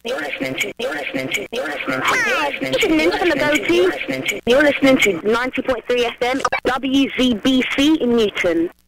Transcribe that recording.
You're listening to 90.3 FM, WZBC in Newton.